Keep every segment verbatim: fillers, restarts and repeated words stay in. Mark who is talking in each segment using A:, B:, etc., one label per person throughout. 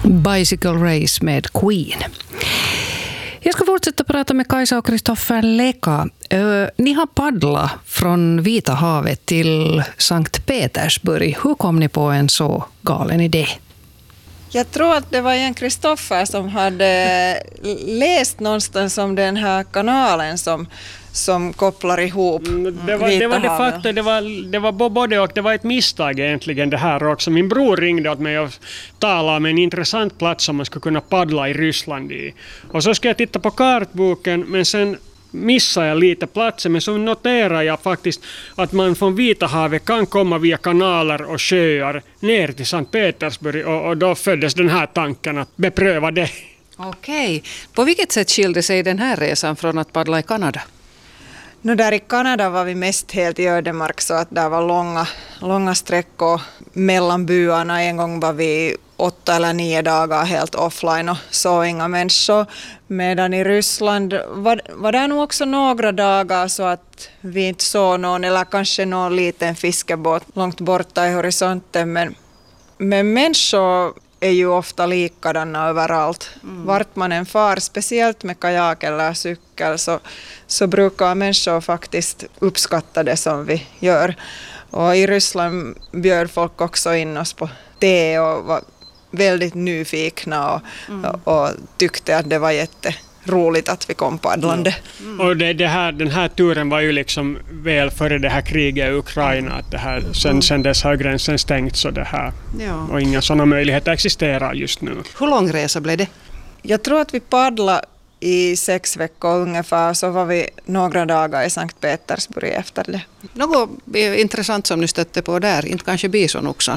A: Bicycle Race med Queen. Jag ska fortsätta prata med Kajsa och Kristoffer Leka. Uh, ni har paddlat från Vita havet till Sankt Petersburg. Hur kom ni på en så galen idé?
B: Jag tror att det var en Kristoffer som hade läst någonstans om den här kanalen som, som kopplar ihop
C: det var,
B: Vita
C: det var de
B: havet.
C: facto, det var, det var både och, det var ett misstag egentligen det här också. Min bror ringde åt mig och talade om en intressant plats som man skulle kunna paddla i Ryssland i. Och så ska jag titta på kartboken, men sen missade jag lite platsen, men så noterar jag faktiskt att man från Vita havet kan komma via kanaler och sjöar ner till Sankt Petersburg, och, och då föddes den här tanken att bepröva det.
A: Okej. På vilket sätt skilde sig den här resan från att paddla i Kanada?
B: Nu där i Kanada var vi mest helt i ödemark, så att där var långa, långa sträckor mellan byarna. En gång var vi åtta eller nio dagar helt offline och såg inga människor. Medan i Ryssland var, var det nog också några dagar så att vi inte såg någon, eller kanske någon liten fiskebåt långt borta i horisonten. Men, men människor är ju ofta likadana överallt. Mm. Vart man än far, speciellt med kajak eller cykel, så, så brukar människor faktiskt uppskatta det som vi gör. Och i Ryssland bjöd folk också in oss på te och var väldigt nyfikna och, mm. och, och tyckte att det var jätteroligt att vi kom paddlande.
C: Mm. Och det, det här, den här turen var ju liksom väl före det här kriget i Ukraina. Att det här, sen, sen dess har gränsen stängts och, det här,
A: ja.
C: och inga sådana möjligheter existerar just nu.
A: Hur lång resa blev det?
B: Jag tror att vi paddlade i sex veckor ungefär, så var vi några dagar i Sankt Petersburg efter det.
A: Något intressant som ni stötte på där, inte kanske bisonoxar?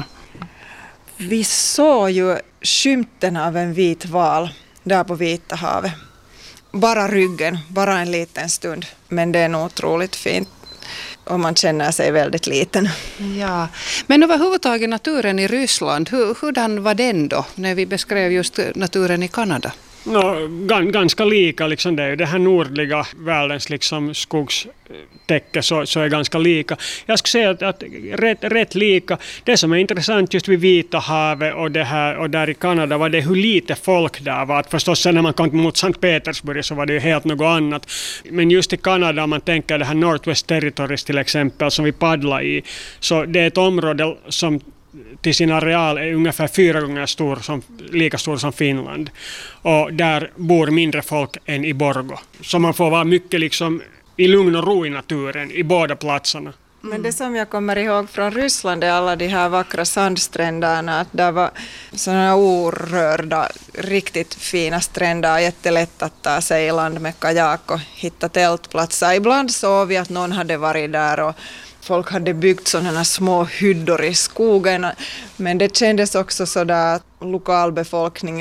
B: Vi såg ju skymten av en vit val där på Vita havet. Bara ryggen, bara en liten stund. Men det är nog otroligt fint och man känner sig väldigt liten.
A: Ja, men överhuvudtaget naturen i Ryssland, hur, hurdan var den då när vi beskrev just naturen i Kanada?
C: No, gan, ganska lika, liksom det är ju det här nordliga världens liksom skogstäcke, så, så är ganska lika. Jag skulle säga att, att rätt, rätt lika. Det som är intressant just vid Vita havet och, det här, och där i Kanada var det hur lite folk där var. Att förstås sen när man kom mot Sankt Petersburg så var det ju helt något annat. Men just i Kanada, om man tänker det här Northwest Territories till exempel som vi paddlar i, så det är ett område som till sin areal är ungefär fyra gånger stor som, lika stor som Finland. Och där bor mindre folk än i Borgå. Så man får vara mycket liksom i lugn och ro i naturen i båda platserna.
B: Men det som jag kommer ihåg från Ryssland är alla de här vackra sandstränderna. Att det var sådana orörda, riktigt fina stränder. Jättelätt att ta sig i land med kajak och hitta tältplatser. Ibland såg vi att någon hade varit där och folk hade byggt sådana små hyddor i skogen, men det kändes också så där att lokalbefolkningen